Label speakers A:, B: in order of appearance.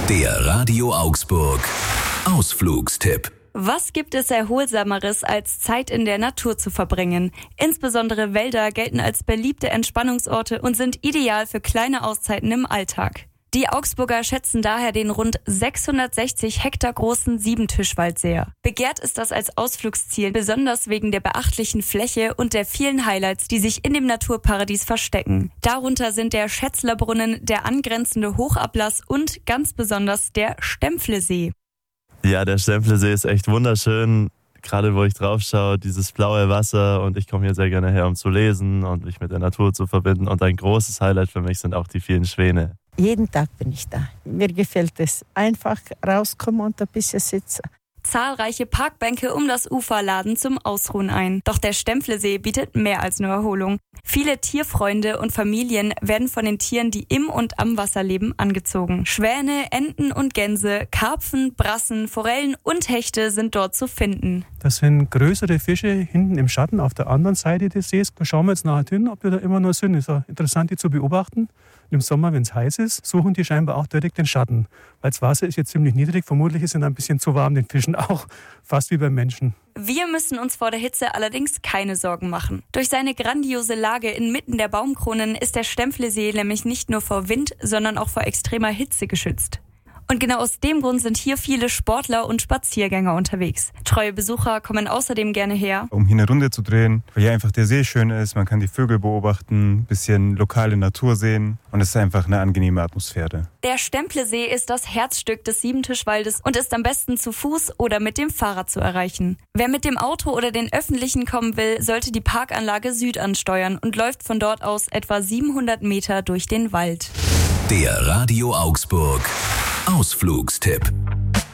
A: Der Radio Augsburg Ausflugstipp.
B: Was gibt es Erholsameres, als Zeit in der Natur zu verbringen? Insbesondere Wälder gelten als beliebte Entspannungsorte und sind ideal für kleine Auszeiten im Alltag. Die Augsburger schätzen daher den rund 660 Hektar großen Siebentischwald sehr. Begehrt ist das als Ausflugsziel, besonders wegen der beachtlichen Fläche und der vielen Highlights, die sich in dem Naturparadies verstecken. Darunter sind der Schätzlerbrunnen, der angrenzende Hochablass und ganz besonders der Stempflesee.
C: Ja, der Stempflesee ist echt wunderschön. Gerade wo ich drauf schaue, dieses blaue Wasser, und ich komme hier sehr gerne her, um zu lesen und mich mit der Natur zu verbinden. Und ein großes Highlight für mich sind auch die vielen Schwäne.
D: Jeden Tag bin ich da. Mir gefällt es. Einfach rauskommen und ein bisschen sitzen.
B: Zahlreiche Parkbänke um das Ufer laden zum Ausruhen ein. Doch der Stempflesee bietet mehr als nur Erholung. Viele Tierfreunde und Familien werden von den Tieren, die im und am Wasser leben, angezogen. Schwäne, Enten und Gänse, Karpfen, Brassen, Forellen und Hechte sind dort zu finden.
E: Das sind größere Fische hinten im Schatten auf der anderen Seite des Sees. Da schauen wir jetzt nachher hin, ob die da immer nur sind. Ist ja interessant, die zu beobachten. Und im Sommer, wenn es heiß ist, suchen die scheinbar auch direkt den Schatten. Weil das Wasser ist jetzt ziemlich niedrig. Vermutlich ist es ein bisschen zu warm den Fischen auch. Fast wie beim Menschen.
B: Wir müssen uns vor der Hitze allerdings keine Sorgen machen. Durch seine grandiose Lage inmitten der Baumkronen ist der Stempflesee nämlich nicht nur vor Wind, sondern auch vor extremer Hitze geschützt. Und genau aus dem Grund sind hier viele Sportler und Spaziergänger unterwegs. Treue Besucher kommen außerdem gerne her,
F: um hier eine Runde zu drehen, weil hier einfach der See schön ist. Man kann die Vögel beobachten, ein bisschen lokale Natur sehen, und es ist einfach eine angenehme Atmosphäre.
B: Der Stempflesee ist das Herzstück des Siebentischwaldes und ist am besten zu Fuß oder mit dem Fahrrad zu erreichen. Wer mit dem Auto oder den Öffentlichen kommen will, sollte die Parkanlage Süd ansteuern und läuft von dort aus etwa 700 Meter durch den Wald.
A: Der Radio Augsburg Ausflugstipp.